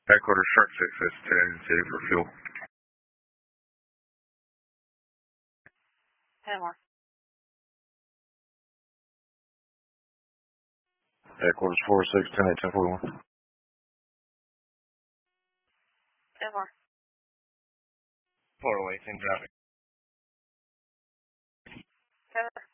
Headquarters Shark 6 is 10 city for fuel. 10 more. Headquarters 4610 1041. 10 more. 408 in traffic. 10 more.